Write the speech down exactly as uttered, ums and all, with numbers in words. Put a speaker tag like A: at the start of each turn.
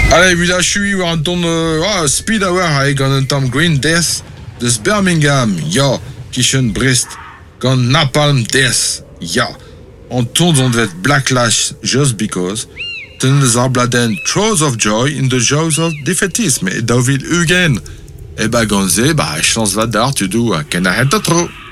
A: Allez, wieder shui war an ton uh, speed hour ha gant un Tom Green des deus Birmingham, ja, kichen Brest, gant Napalm des, ja. An ton zon vet Blacklash just because, ten eus ar bladen Throes of Joy in the Jaws of Defeatism, e daouvil ugen. E ba gant ze, ba, chans va dar tu dou, ken a het tro.